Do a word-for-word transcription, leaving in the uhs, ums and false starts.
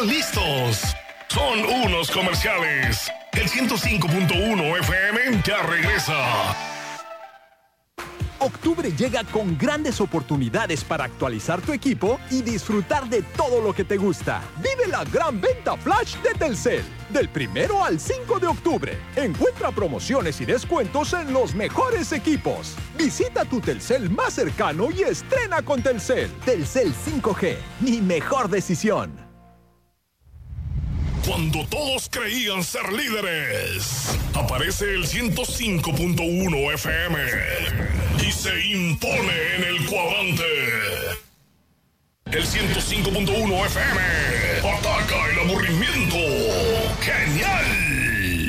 listos. Son unos comerciales. El ciento cinco punto uno F M ya regresa. Octubre llega con grandes oportunidades para actualizar tu equipo y disfrutar de todo lo que te gusta. Vive la gran venta flash de Telcel. Del primero al cinco de octubre. Encuentra promociones y descuentos en los mejores equipos. Visita tu Telcel más cercano y estrena con Telcel. Telcel cinco G. Mi mejor decisión. Cuando todos creían ser líderes, aparece el ciento cinco punto uno F M y se impone en el cuadrante. El ciento cinco punto uno F M ataca el aburrimiento. ¡Genial!